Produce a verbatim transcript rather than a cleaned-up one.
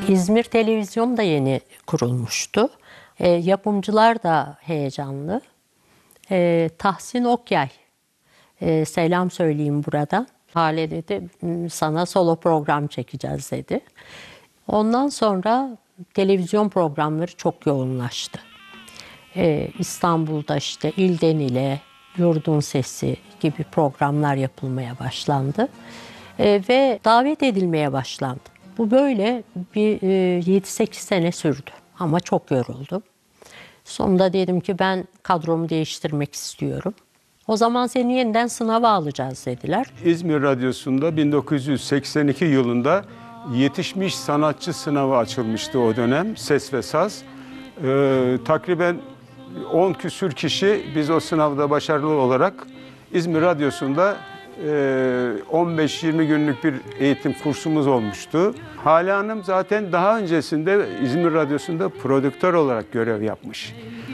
İzmir Televizyon da yeni kurulmuştu. E, yapımcılar da heyecanlı. E, Tahsin Okyay, e, selam söyleyeyim buradan. Hale dedi, sana solo program çekeceğiz dedi. Ondan sonra televizyon programları çok yoğunlaştı. Ee, İstanbul'da işte İlden ile, Yurdun Sesi gibi programlar yapılmaya başlandı. Ee, ve davet edilmeye başlandı. Bu böyle bir e, yedi sekiz sene sürdü ama çok yoruldum. Sonunda dedim ki ben kadromu değiştirmek istiyorum. O zaman seni yeniden sınava alacağız dediler. İzmir Radyosu'nda bin dokuz yüz seksen iki yılında yetişmiş sanatçı sınavı açılmıştı o dönem. Ses ve saz. Ee, takriben on küsür kişi biz o sınavda başarılı olarak İzmir Radyosu'nda e, on beş yirmi günlük bir eğitim kursumuz olmuştu. Hale Hanım zaten daha öncesinde İzmir Radyosu'nda prodüktör olarak görev yapmış.